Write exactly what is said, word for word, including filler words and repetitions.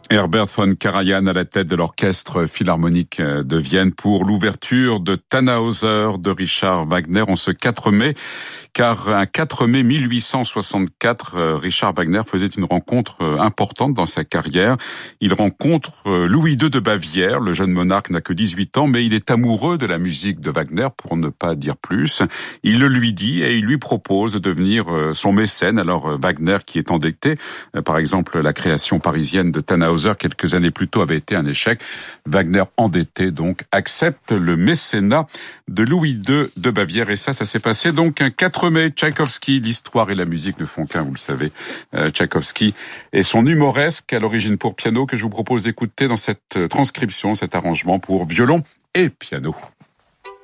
Herbert von Karajan à la tête de l'orchestre philharmonique de Vienne pour l'ouverture de Tannhäuser de Richard Wagner en ce quatre mai. Car un quatre mai mille huit cent soixante-quatre, Richard Wagner faisait une rencontre importante dans sa carrière. Il rencontre Louis deux de Bavière. Le jeune monarque n'a que dix-huit ans, mais il est amoureux de la musique de Wagner, pour ne pas dire plus. Il le lui dit et il lui propose de devenir son mécène. Alors Wagner, qui est endetté, par exemple la création parisienne de Tannhäuser quelques années plus tôt avait été un échec. Wagner, endetté donc, accepte le mécénat de Louis deux de Bavière. Et ça, ça s'est passé donc un quatre mai. Tchaïkovski, l'histoire et la musique ne font qu'un, vous le savez. Euh, Tchaïkovski et son humoresque à l'origine pour piano que je vous propose d'écouter dans cette transcription, cet arrangement pour violon et piano.